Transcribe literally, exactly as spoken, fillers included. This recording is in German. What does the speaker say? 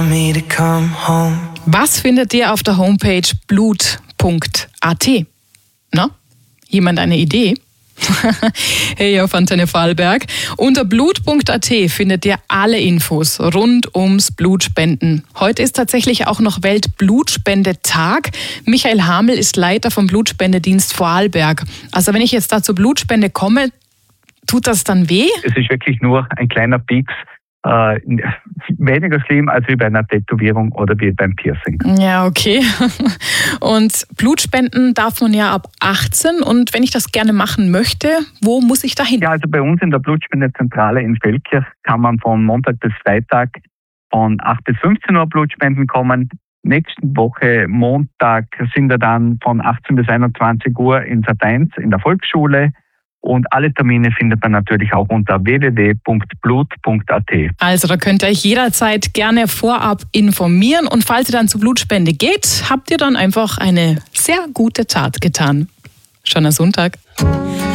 Was findet ihr auf der Homepage blut punkt a t? Na, jemand eine Idee? Hey, auf Antenne Vorarlberg. Unter blut punkt a t findet ihr alle Infos rund ums Blutspenden. Heute ist tatsächlich auch noch Weltblutspendetag. Michael Hamel ist Leiter vom Blutspendedienst Vorarlberg. Also wenn ich jetzt da zur Blutspende komme, tut das dann weh? Es ist wirklich nur ein kleiner Pieks. Äh, weniger schlimm als wie bei einer Tätowierung oder wie beim Piercing. Ja, okay. Und Blutspenden darf man ja ab achtzehn. Und wenn ich das gerne machen möchte, wo muss ich da hin? Ja, also bei uns in der Blutspendezentrale in Feldkirch kann man von Montag bis Freitag von acht bis fünfzehn Uhr Blutspenden kommen. Nächste Woche Montag sind wir dann von achtzehn bis einundzwanzig Uhr in Sat eins in der Volksschule. Und alle Termine findet man natürlich auch unter w w w punkt blut punkt a t. Also da könnt ihr euch jederzeit gerne vorab informieren. Und falls ihr dann zur Blutspende geht, habt ihr dann einfach eine sehr gute Tat getan. Schöner Sonntag.